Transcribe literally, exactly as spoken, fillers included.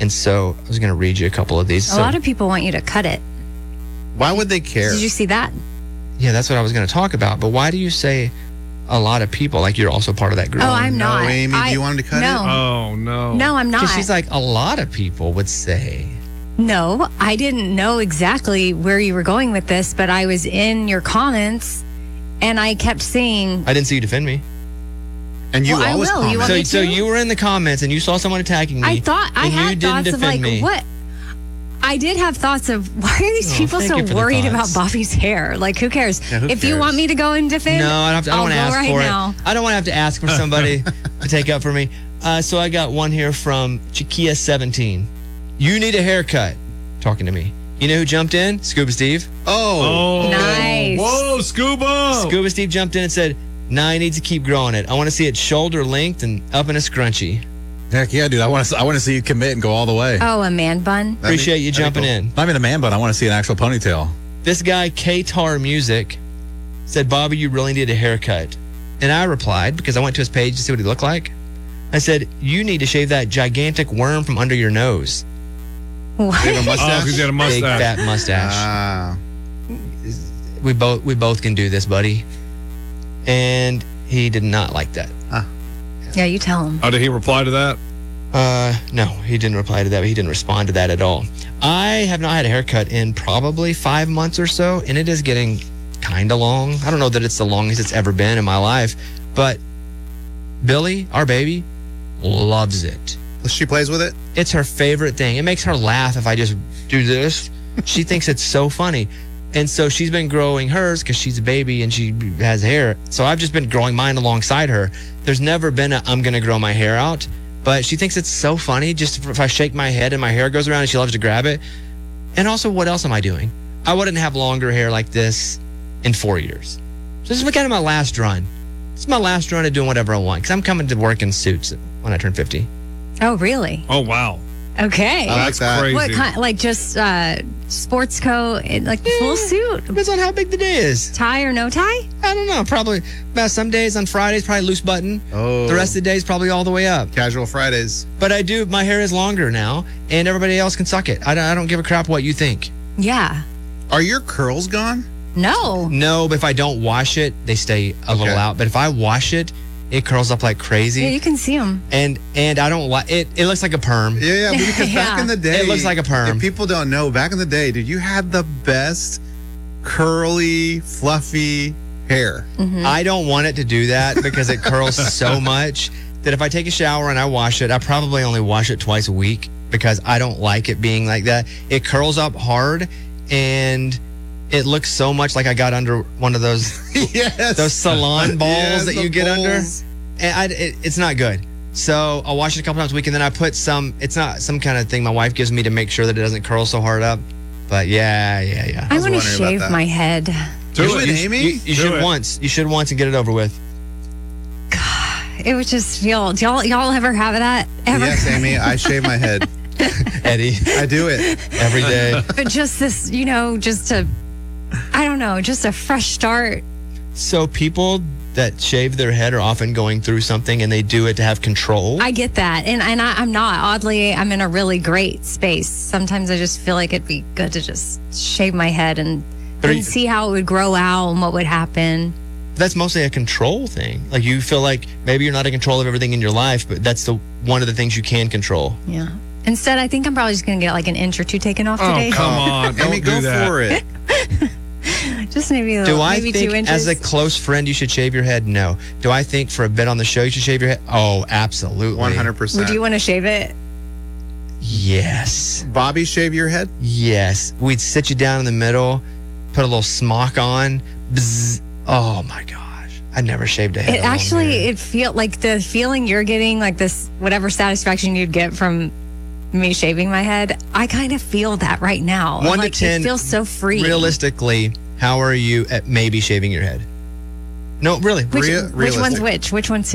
And so I was going to read you a couple of these. A So, lot of people want you to cut it. Why would they care? Did you see that? yeah, that's what I was going to talk about. But why do you say a lot of people like you're also part of that group? Oh, I'm no, not. Amy, do I- you want him to cut no. it? Oh, no. No, I'm not. Because she's like, a lot of people would say. No, I didn't know exactly where you were going with this, but I was in your comments and I kept seeing, I didn't see you defend me. And you Well, I always will. You comment. want So, me so to? you were in the comments and you saw someone attacking me. I thought, I and you had didn't thoughts of defend like, me. what? I did have thoughts of why are these Oh, people thank so you for the worried thoughts. about Bobby's hair? Like, who cares? Yeah, who if you cares? want me to go and defend, No, I don't, have to, I don't I'll want to go ask right for now. it. I don't want to have to ask for somebody to take up for me. Uh, so I got one here from Chiquia seventeen. You need a haircut. Talking to me. You know who jumped in? Scuba Steve. Oh. Oh. Nice. Whoa, Scuba. Scuba Steve jumped in and said, nah, I need to keep growing it. I want to see it shoulder length and up in a scrunchie. Heck yeah, dude. I want to I want to see you commit and go all the way. Oh, a man bun. That'd be- Appreciate you that'd be jumping cool. in. Not even a man bun. I want to see an actual ponytail. This guy, K-Tar Music, said, Bobby, you really need a haircut. And I replied, because I went to his page to see what he looked like. I said, you need to shave that gigantic worm from under your nose. What? You have a Oh, mustache? because he had a Big mustache. fat mustache. Ah. we both we both can do this, buddy. And he did not like that. Yeah, you tell him. Oh, did he reply to that? Uh, no, he didn't reply to that. But he didn't respond to that at all. I have not had a haircut in probably five months or so, and it is getting kind of long. I don't know that it's the longest it's ever been in my life, but Billy, our baby, loves it. She plays with it? It's her favorite thing. It makes her laugh if I just do this. She thinks it's so funny. And so she's been growing hers because she's a baby and she has hair. So I've just been growing mine alongside her. There's never been a I'm going to grow my hair out, but she thinks it's so funny just if I shake my head and my hair goes around and she loves to grab it. And also, what else am I doing? I wouldn't have longer hair like this in four years. So this is kind of my last run. This is my last run of doing whatever I want because I'm coming to work in suits when I turn fifty. Oh, really? Oh, wow. Okay. I like That's that. crazy. What kind? Like just uh, sports coat, and, like full suit, Depends on how big the day is. tie or no tie? I don't know. Probably about some days on Fridays, probably loose button. Oh. The rest of the days, probably all the way up. Casual Fridays. But I do. My hair is longer now, and everybody else can suck it. I don't, I don't give a crap what you think. Yeah. Are your curls gone? No. No, but if I don't wash it, they stay a little Okay. out. But if I wash it, it curls up like crazy. Yeah, you can see them. and and I don't like it. It looks like a perm. Yeah, yeah, because back Yeah. in the day, It looks like a perm. If people don't know, back in the day, dude, you had the best curly, fluffy hair. I don't want it to do that because it curls so much that if I take a shower and I wash it, I probably only wash it twice a week because I don't like it being like that. It curls up hard and it looks so much like I got under one of those Yes. those salon balls Yes, that the you get balls. under. And I, it, it's not good. So I'll wash it a couple times a week and then I put some, it's not some kind of thing my wife gives me to make sure that it doesn't curl so hard up. But yeah, yeah, yeah. I was want to wondering about shave that. my head. Do You it. and You, Amy? you, you Do should it. once. You should once and get it over with. It would just feel. Do y'all y'all ever have that ever? Yes, Amy, I shave my head. Eddie, I do it. every day. But just this, you know, just a, I don't know, just a fresh start. So people that shave their head are often going through something and they do it to have control. I get that, and and I, I'm not. Oddly, I'm in a really great space. Sometimes I just feel like it'd be good to just shave my head and, But are and you- see how it would grow out and what would happen. That's mostly a control thing. Like you feel like maybe you're not in control of everything in your life, but that's the one of the things you can control. Yeah. Instead, I think I'm probably just gonna get like an inch or two taken off Oh, today. come on. Don't Amy, do go that. for it. Just maybe a Do little, I maybe think two inches. as a close friend you should shave your head? No. Do I think for a bit on the show you should shave your head? Oh, absolutely. one hundred percent. Would you want to shave it? Yes. Bobby, shave your head? Yes. We'd sit you down in the middle, put a little smock on. Bzz. Oh my gosh. I never shaved a head. It alone actually, there. it feel like the feeling you're getting, like this, whatever satisfaction you'd get from me shaving my head. I kind of feel that right now. One to like, ten, It feels so free. Realistically, how are you at maybe shaving your head? No, really. Which, Rea- which one's realistic. which? Which one's